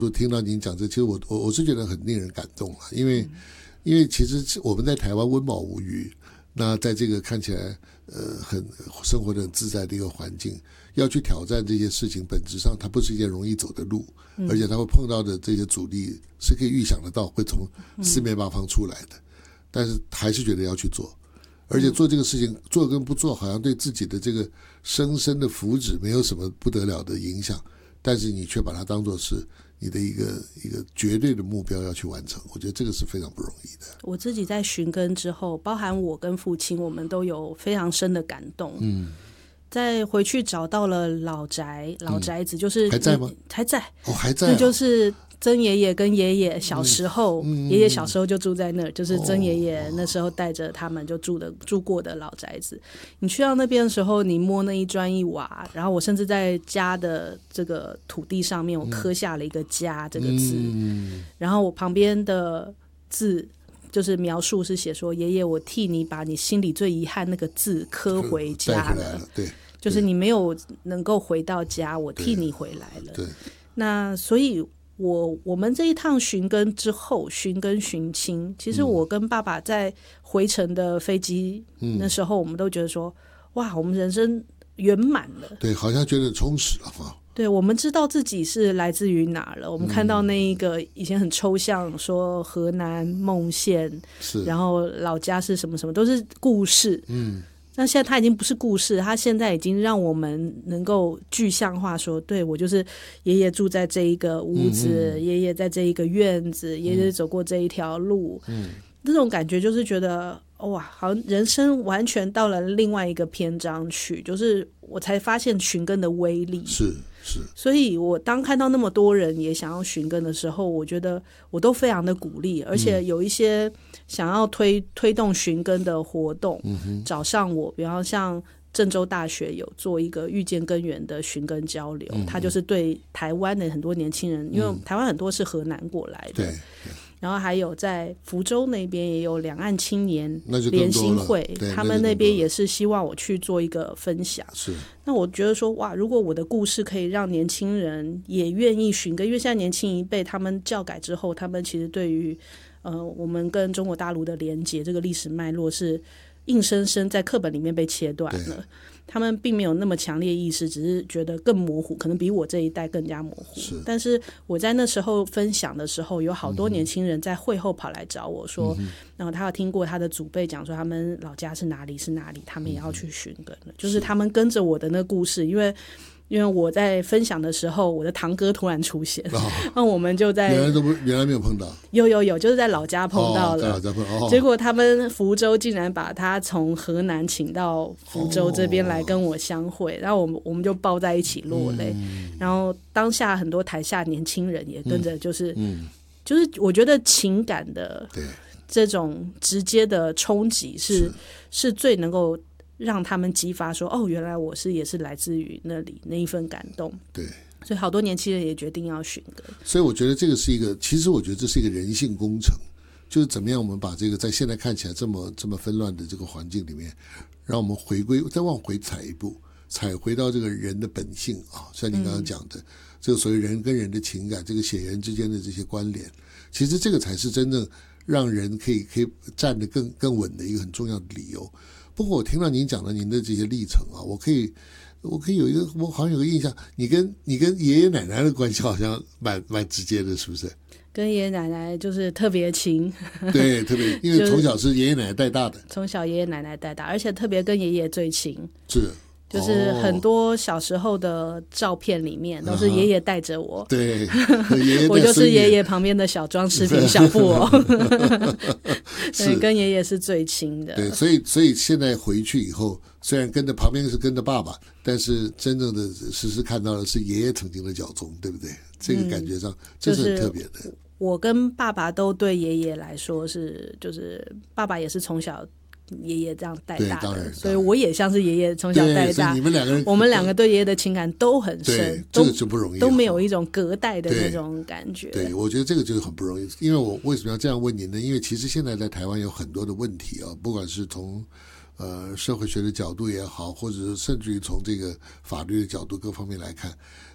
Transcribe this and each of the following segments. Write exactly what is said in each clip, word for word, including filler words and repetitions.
我听到您讲这，其实我我我是觉得很令人感动了，因为、嗯、因为其实我们在台湾温饱无虞，那在这个看起来呃很生活的很自在的一个环境，要去挑战这些事情，本质上它不是一件容易走的路，嗯、而且它会碰到的这些阻力是可以预想得到会从四面八方出来的，嗯、但是还是觉得要去做。而且做这个事情做跟不做好像对自己的这个生生的福祉没有什么不得了的影响，但是你却把它当作是你的一个一个绝对的目标要去完成，我觉得这个是非常不容易的。 我自己在寻根之后，包含我跟父亲，我们都有非常深的感动。嗯，再回去找到了老宅，老宅子就是、嗯、 还在吗？ 还在哦，还在、哦。 这就是曾爷爷跟爷爷小时候，嗯、爷爷小时候就住在那儿，就是曾爷爷那时候带着他们就住的住过的老宅子。你去到那边的时候，你摸那一砖一瓦，然后我甚至在家的这个土地上面，我刻下了一个家这个字，嗯、然后我旁边的字就是描述是写说，爷爷我替你把你心里最遗憾那个字刻回家了， 了对， 就是你没有能够回到家，我替你回来了。 对， 那所以我我们这一趟寻根之后，寻根寻亲，其实我跟爸爸在回程的飞机、嗯、那时候，我们都觉得说，哇，我们人生圆满了， 对，好像觉得充实了哈。 对，我们知道自己是来自于哪了。我们看到那一个以前很抽象，说河南孟县， 是， 然后老家是什么什么，都是故事。 嗯。 那现在它已经不是故事，它现在已经让我们能够具象化说，对，我就是爷爷住在这一个屋子，嗯嗯爷爷在这一个院子，爷爷走过这一条路，嗯，这种感觉就是觉得哇，好像人生完全到了另外一个篇章去，就是我才发现寻根的威力。 是是， 所以我当看到那么多人也想要寻根的时候，我觉得我都非常的鼓励，而且有一些想要推推动寻根的活动、嗯、找上我，比方像郑州大学有做一个遇见根源的寻根交流，嗯、他就是对台湾的很多年轻人，因为台湾很多是河南过来的， 对， 然后还有在福州那边也有两岸青年联心会，他们那边也是希望我去做一个分享。 是， 那我觉得说哇，如果我的故事可以让年轻人也愿意寻根，因为现在年轻一辈他们教改之后，他们其实对于呃我们跟中国大陆的连结这个历史脉络是硬生生在课本里面被切断了，他们并没有那么强烈意识，只是觉得更模糊，可能比我这一代更加模糊。是，但是我在那时候分享的时候，有好多年轻人在会后跑来找我说，嗯、然后他有听过他的祖辈讲说他们老家是哪里是哪里，他们也要去寻根了，嗯、就是他们跟着我的那故事，因为因为我在分享的时候，我的堂哥突然出现，哦、那我们就在原来都不原来没有碰到， 有有有，就是在老家碰到了， 哦、在老家碰到，哦、 结果他们福州竟然把他从河南请到福州这边来跟我相会，哦、然后我们我们就抱在一起落泪，嗯、然后当下很多台下年轻人也跟着，就是、嗯嗯、就是我觉得情感的这种直接的冲击是 是, 是最能够让他们激发说，哦，原来我是也是来自于那里那一份感动。 对， 所以好多年轻人也决定要寻根。 所以我觉得这个是一个，其实我觉得这是一个人性工程，就是怎么样我们把这个在现在看起来这么这么纷乱的这个环境里面，让我们回归再往回踩一步，踩回到这个人的本性啊，像你刚刚讲的，嗯、这个所谓人跟人的情感，这个血缘之间的这些关联，其实这个才是真正让人可以可以站得更更稳的一个很重要的理由。不过我听到您讲的您的这些历程啊，我可以我可以有一个我好像有个印象，你跟你跟爷爷奶奶的关系好像蛮蛮直接的，是不是？ 跟爷爷奶奶就是特别亲， 对，特别因为从小是爷爷奶奶带大的， 从小爷爷奶奶带大，而且特别跟爷爷最亲， 是。 就是很多小时候的照片里面都是爷爷带着我， 对，爷爷我就是爷爷旁边的小装饰品小布偶，对，跟爷爷是最亲的。 对，所以所以现在回去以后，虽然跟着旁边是跟着爸爸，但是真正的实时看到的是爷爷曾经的脚踪，对不对？这个感觉上这是很特别的。 就是我跟爸爸都对爷爷来说是，就是爸爸也是从小爷爷这样带大的，所以我也像是爷爷从小带大。 你们两个人， 我们两个对爷爷的情感都很深， 这个就不容易， 都没有一种隔代的那种感觉。 对，对我觉得这个就是很不容易。因为我为什么要这样问您呢？因为其实现在在台湾有很多的问题啊，不管是从呃社会学的角度也好，或者甚至于从这个法律的角度各方面来看，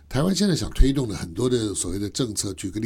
台湾现在想推动的很多的所谓的政策，举个例。